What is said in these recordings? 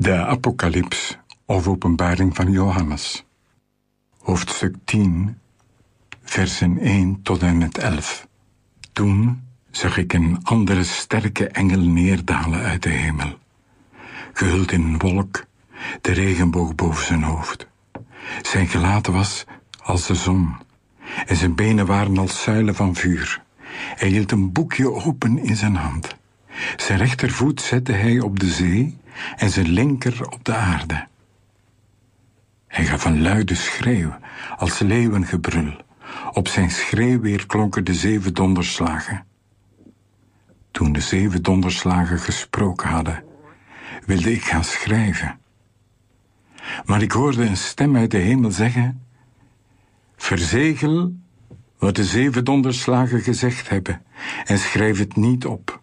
De Apocalyps of Openbaring van Johannes. Hoofdstuk 10, versen 1 tot en met 11. Toen zag ik een andere sterke engel neerdalen uit de hemel, gehuld in een wolk, de regenboog boven zijn hoofd. Zijn gelaat was als de zon, en zijn benen waren als zuilen van vuur. Hij hield een boekje open in zijn hand. Zijn rechtervoet zette hij op de zee en zijn linker op de aarde. Hij gaf een luide schreeuw, als leeuwengebrul. Op zijn schreeuw weerklonken de 7 donderslagen. Toen de 7 donderslagen gesproken hadden, wilde ik gaan schrijven. Maar ik hoorde een stem uit de hemel zeggen: verzegel wat de 7 donderslagen gezegd hebben en schrijf het niet op.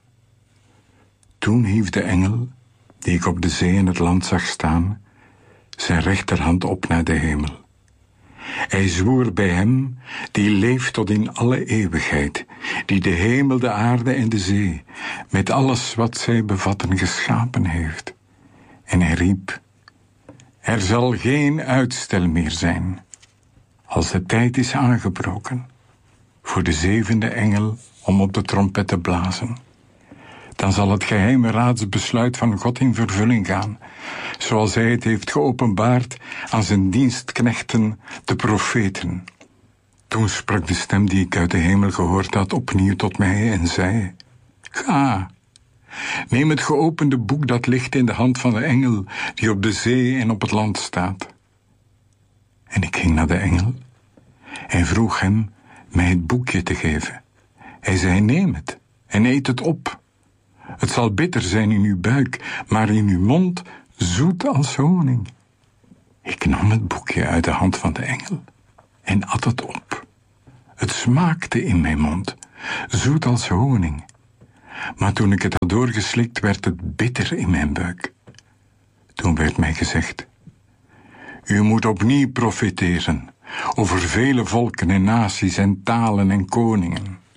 Toen hief de engel, die ik op de zee en het land zag staan, zijn rechterhand op naar de hemel. Hij zwoer bij hem die leeft tot in alle eeuwigheid, die de hemel, de aarde en de zee, met alles wat zij bevatten, geschapen heeft. En hij riep: er zal geen uitstel meer zijn, als de tijd is aangebroken, voor de 7e engel om op de trompet te blazen. Dan zal het geheime raadsbesluit van God in vervulling gaan, zoals hij het heeft geopenbaard aan zijn dienstknechten, de profeten. Toen sprak de stem die ik uit de hemel gehoord had opnieuw tot mij en zei: ga, neem het geopende boek dat ligt in de hand van de engel die op de zee en op het land staat. En ik ging naar de engel en vroeg hem mij het boekje te geven. Hij zei: neem het en eet het op. Het zal bitter zijn in uw buik, maar in uw mond zoet als honing. Ik nam het boekje uit de hand van de engel en at het op. Het smaakte in mijn mond, zoet als honing. Maar toen ik het had doorgeslikt, werd het bitter in mijn buik. Toen werd mij gezegd: u moet opnieuw profeteren over vele volken en naties en talen en koningen.